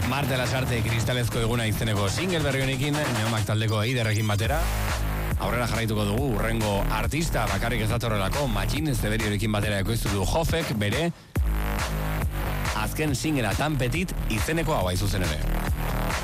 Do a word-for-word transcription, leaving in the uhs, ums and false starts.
Marte Lasarte kristalezko eguna izeneko single berri honekin, Neomak taldeko eiderrekin batera. Aurrera jarraituko dugu, urrengo artista bakarrik ez datorrelako, Machine Zeberiorekin batera ekoiztu du Hofek, bere azken singlea Tan Petit izeneko hau zuzen ere.